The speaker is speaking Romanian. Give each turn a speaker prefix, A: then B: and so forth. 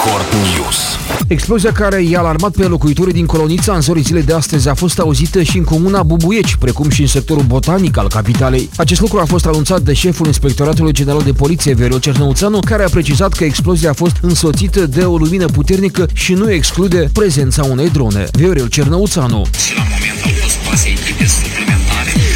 A: Record News.
B: Explozia care i-a alarmat pe locuitorii din Colonița în zorii zilei de astăzi a fost auzită și în comuna Bubuieci, precum și în sectorul botanic al capitalei. Acest lucru a fost anunțat de șeful Inspectoratului General de Poliție, Viorel Cernăuțanu, care a precizat că explozia a fost însoțită de o lumină puternică și nu exclude prezența unei drone. Viorel Cernăuțanu.
C: Și la momentul